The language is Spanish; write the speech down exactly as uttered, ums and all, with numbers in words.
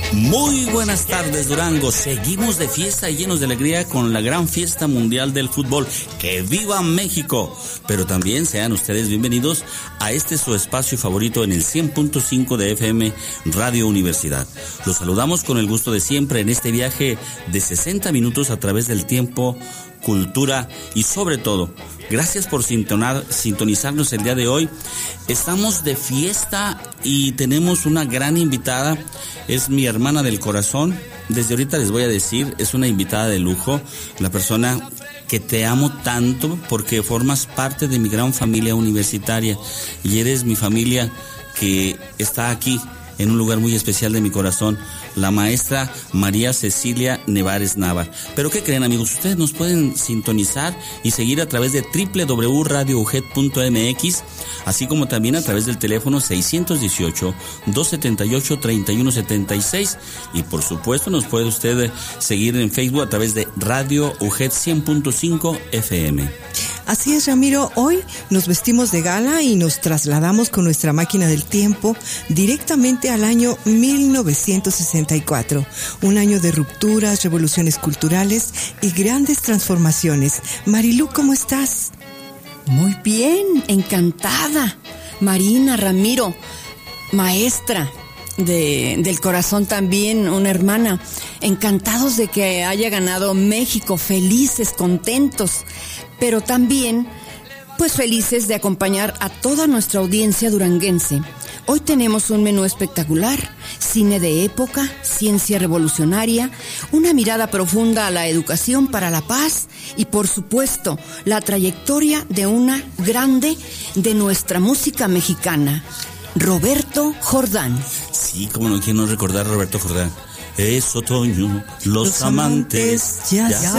Muy buenas tardes, Durango. Seguimos de fiesta y llenos de alegría con la gran fiesta mundial del fútbol. ¡Que viva México! Pero también sean ustedes bienvenidos a este su espacio favorito en el cien punto cinco de F M Radio Universidad. Los saludamos con el gusto de siempre en este viaje de sesenta minutos a través del tiempo, cultura y sobre todo, gracias por sintonar, sintonizarnos el día de hoy. Estamos de fiesta y tenemos una gran invitada. Es mi hermana del corazón. Desde ahorita les voy a decir, es una invitada de lujo, la persona que te amo tanto porque formas parte de mi gran familia universitaria y eres mi familia que está aquí en un lugar muy especial de mi corazón, la maestra María Cecilia Nevares Nava. Pero ¿qué creen, amigos? Ustedes nos pueden sintonizar y seguir a través de doble u doble u doble u punto radio u g e d punto m x, así como también a través del teléfono seiscientos dieciocho, doscientos setenta y ocho, treinta y uno setenta y seis, y por supuesto nos puede usted seguir en Facebook a través de Radio U G E D cien punto cinco F M. Así es, Ramiro, hoy nos vestimos de gala y nos trasladamos con nuestra máquina del tiempo directamente al año mil novecientos sesenta y cuatro, un año de rupturas, revoluciones culturales y grandes transformaciones. Marilu, ¿cómo estás? Muy bien, encantada. Marina, Ramiro, maestra de, del corazón también, una hermana, encantados de que haya ganado México, felices, contentos, pero también, pues felices de acompañar a toda nuestra audiencia duranguense. Hoy tenemos un menú espectacular, cine de época, ciencia revolucionaria, una mirada profunda a la educación para la paz y, por supuesto, la trayectoria de una grande de nuestra música mexicana, Roberto Jordán. Sí, cómo no, quién no recordar a Roberto Jordán. Es otoño, los, los amantes ya, ya